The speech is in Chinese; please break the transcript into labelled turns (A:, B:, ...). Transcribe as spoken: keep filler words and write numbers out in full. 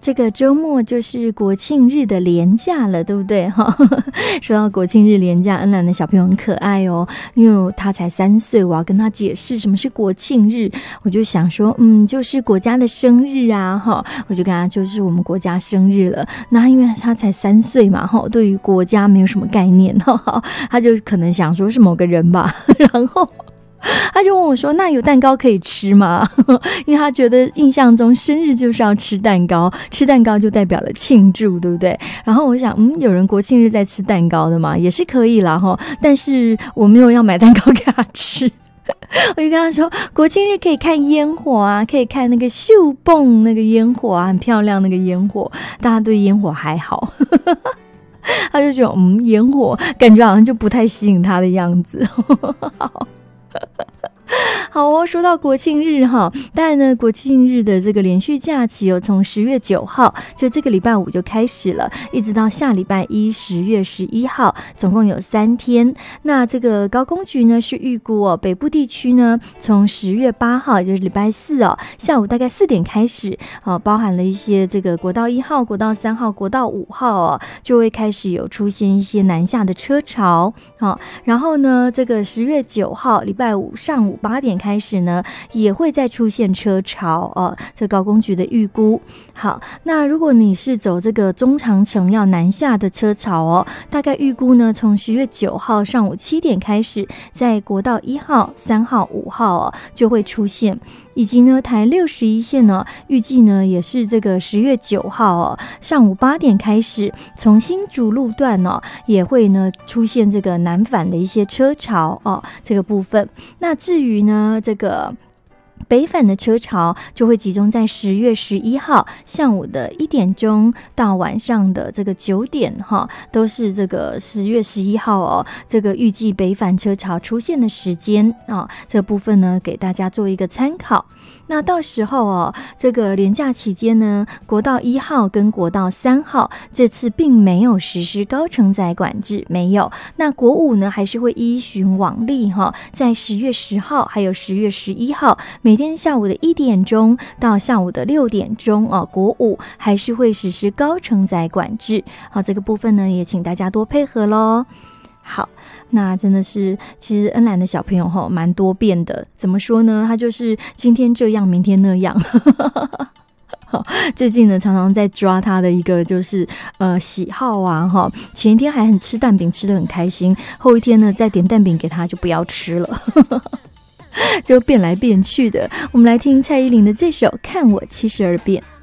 A: 这个周末就是国庆日的连假了，对不对？说到国庆日连假，恩兰的小朋友很可爱哦，因为他才三岁，我要跟他解释什么是国庆日，我就想说，嗯，就是国家的生日啊，哈，我就跟他就是我们国家生日了。那因为他才三岁嘛，哈，对于国家没有什么概念，哈，他就可能想说是某个人吧，然后他就问我说，那有蛋糕可以吃吗？因为他觉得印象中生日就是要吃蛋糕，吃蛋糕就代表了庆祝，对不对？然后我想，嗯，有人国庆日在吃蛋糕的吗？也是可以啦，但是我没有要买蛋糕给他吃。我就跟他说，国庆日可以看烟火啊，可以看那个秀蹦那个烟火啊，很漂亮那个烟火，大家对烟火还好。他就觉得，嗯，烟火感觉好像就不太吸引他的样子。好好哦，说到国庆日哈，当然呢，国庆日的这个连续假期哦，从十月九号就这个礼拜五就开始了，一直到下礼拜一十月十一号，总共有三天。那这个高工局呢是预估哦，北部地区呢从十月八号，也就是礼拜四哦，下午大概四点开始哦，包含了一些这个国道一号、国道三号、国道五号哦，就会开始有出现一些南下的车潮哦。然后呢，这个十月九号礼拜五上午八点开始呢，也会再出现车潮哦，这高工局的预估。好，那如果你是走这个中长程要南下的车潮哦，大概预估呢，从十月九号上午七点开始，在国道一号、三号、五号哦就会出现。以及呢，台六十一线呢，预计呢也是这个十月九号哦，上午八点开始，从新竹路段哦，也会呢出现这个南返的一些车潮哦，这个部分。那至于呢，这个北返的车潮就会集中在十月十一号上午的一点钟到晚上的这个九点哈，都是这个十月十一号哦，这个预计北返车潮出现的时间啊，这部分呢给大家做一个参考。那到时候哦，这个连假期间呢，国道一号跟国道三号这次并没有实施高承载管制，没有。那国五呢，还是会依循往例哈，在十月十号还有十月十一号，每天下午的一点钟到下午的六点钟啊，国五还是会实施高承载管制。好，这个部分呢，也请大家多配合咯。好，那真的是，其实恩兰的小朋友吼蛮多变的。怎么说呢？他就是今天这样，明天那样。最近呢，常常在抓他的一个就是呃喜好啊哈。前一天还很吃蛋饼，吃得很开心，后一天呢再点蛋饼给他就不要吃了，就变来变去的。我们来听蔡依林的这首《看我七十二变》。